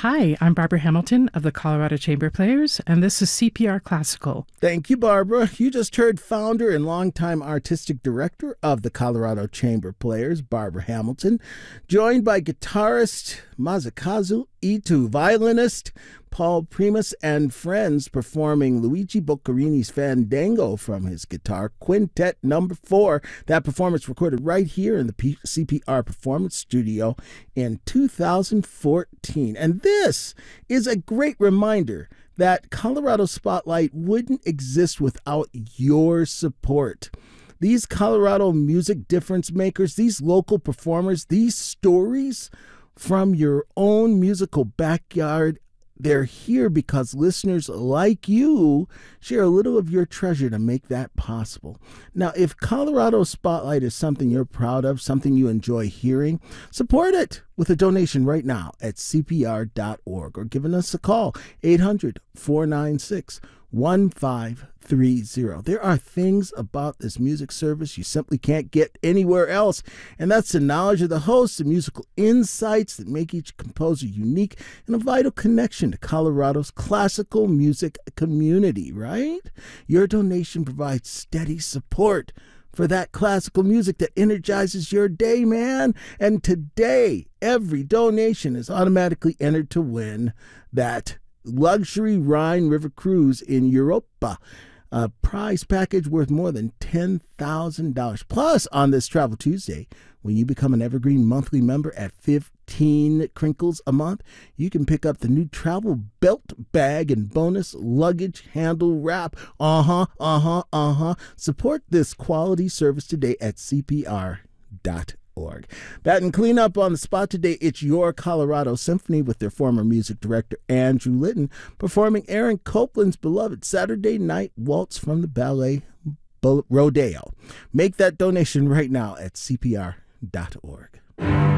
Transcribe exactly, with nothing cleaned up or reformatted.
Hi, I'm Barbara Hamilton of the Colorado Chamber Players, and this is C P R Classical. Thank you, Barbara. You just heard founder and longtime artistic director of the Colorado Chamber Players, Barbara Hamilton, joined by guitarist Masakazu Ito, violinist Paul Primus, and friends performing Luigi Boccarini's Fandango from his guitar quintet number four. That performance recorded right here in the P- C P R Performance Studio in two thousand fourteen. And this is a great reminder that Colorado Spotlight wouldn't exist without your support. These Colorado music difference makers, these local performers, these stories from your own musical backyard, they're here because listeners like you share a little of your treasure to make that possible. Now, if Colorado Spotlight is something you're proud of, something you enjoy hearing, support it with a donation right now at C P R dot org or giving us a call, eight hundred, four nine six, one five three zero. There are things about this music service you simply can't get anywhere else, and that's the knowledge of the hosts and musical insights that make each composer unique and a vital connection to Colorado's classical music community, right? Your donation provides steady support for that classical music that energizes your day, man. And today, every donation is automatically entered to win that luxury Rhine River cruise in Europa, a prize package worth more than ten thousand dollars. Plus, on this Travel Tuesday, when you become an Evergreen monthly member at fifteen crinkles a month, you can pick up the new travel belt bag and bonus luggage handle wrap. Uh-huh, uh-huh, uh-huh. Support this quality service today at C P R dot org. That and clean up on the spot today. It's Your Colorado Symphony with their former music director Andrew Litton performing Aaron Copland's beloved Saturday Night Waltz from the Ballet Rodeo. Make that donation right now at C P R dot org.